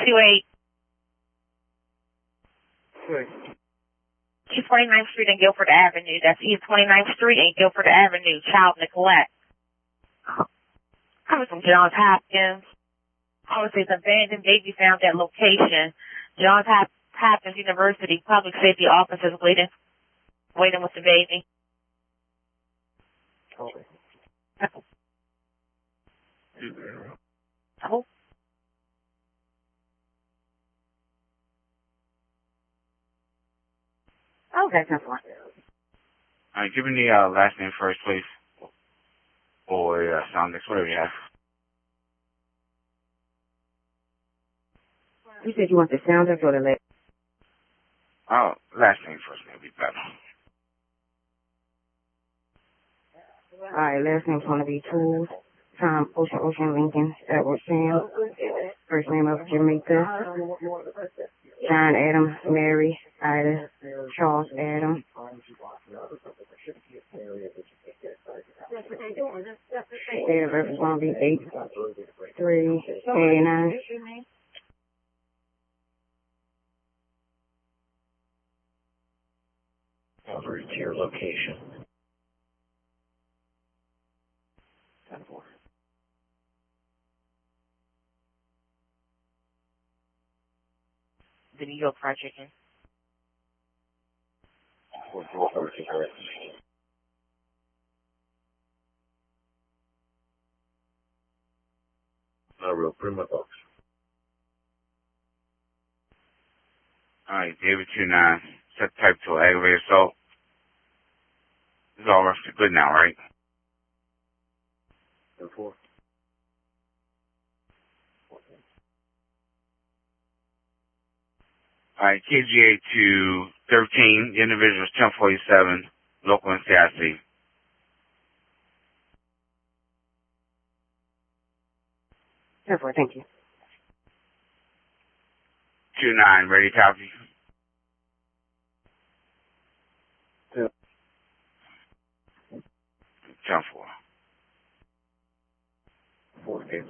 28. Six. East 29th Street and Guilford Avenue. That's East 29th Street and Guilford Avenue. Child neglect. Coming from Johns Hopkins. Obviously, it's abandoned baby found at location. Johns Hopkins University Public Safety Officers waiting with the baby. Okay. Oh. Okay, that's one. All right, give me the last name first, please. Or sound next, whatever you have. You said you want the sounders or the last? Oh, last name first, maybe better. All right, last name's going to be Tools. Tom, Ocean, Lincoln, Edward Sam. First name of Jamaica. John Adam, Mary, Ida, Charles Adam. Date of birth is going to be 8/3/89. Over to your location. 10-4. The New York Fried Chicken. 4-4-13 correct. Real Prima Box. All right, David 29. Set type 2 aggravated assault. This is all rough to good now, right? 10-4. All right, KGA 213. The individual is 1047. Local in CIC. 10-4, thank you. 29, ready to copy. 10-4. 4-8.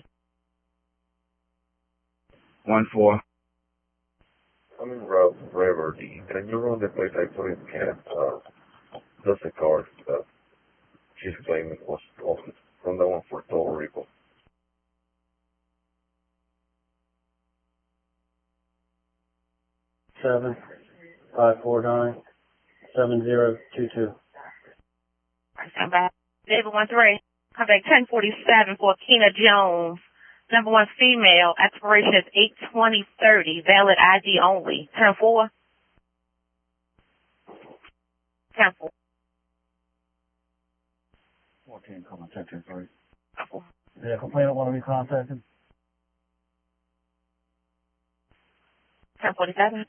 1-4. I'm in Ralph River D. Can you run the place I put in camp? Just a card that she's claiming was from the one for Puerto Rico. Seven 549-7022. Come back. David 13. Come back 1047 for Keena Jones. Number 1 female. Expiration is 8/20/30. Valid ID only. Turn 4. 10-4. 14, contact him, sorry. 10-4. Yeah, complainant want to be contacted? 1047.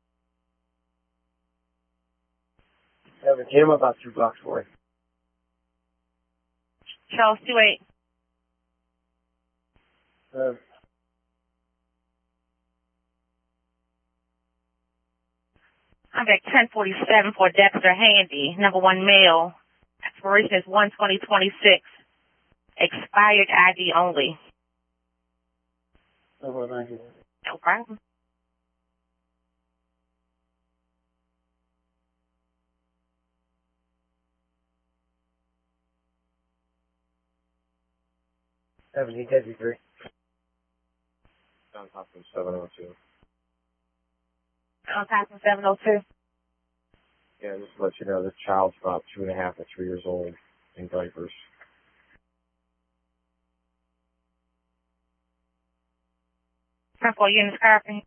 Have a Jim about 2 blocks away. Charles 28. I'm back 1047 for Dexter Handy. Number 1 male. Expiration is 1/20/26. Expired ID only. No, thank you. No problem. Have a D-3. John Hopkins 702. Contact 702. Yeah, just to let you know, this child's about 2.5 to 3 years old in diapers. Turn 4 units copy.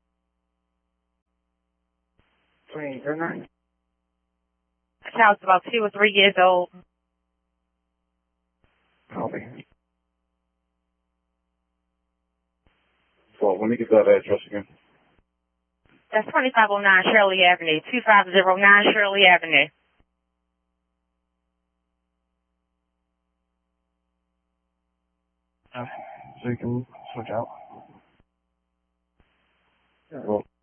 28/09. The child's about 2 or 3 years old. Copy. So let me get that address again. That's 2509 Shirley Avenue. 2509 Shirley Avenue. So you can switch out. Well,